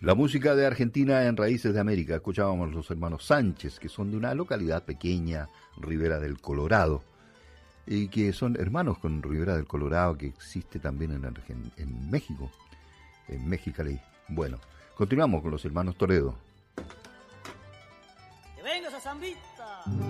La música de Argentina en Raíces de América. Escuchábamos los hermanos Sánchez, que son de una localidad pequeña, Ribera del Colorado, y que son hermanos con Ribera del Colorado, que existe también en México, en Mexicali. Bueno, continuamos con los hermanos Toledo. ¡Que vengas a Zambita!